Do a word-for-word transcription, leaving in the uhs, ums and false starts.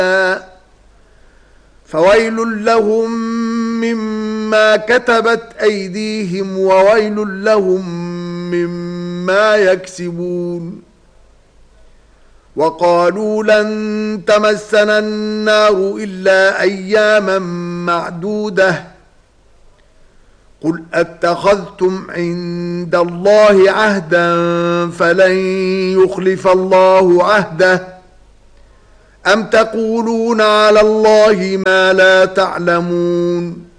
فويل لهم مما كتبت أيديهم وويل لهم مما يكسبون. وقالوا لن تمسنا النار إلا أياما معدودة قل أتخذتم عند الله عهدا فلن يخلف الله عهده أم تقولون على الله ما لا تعلمون.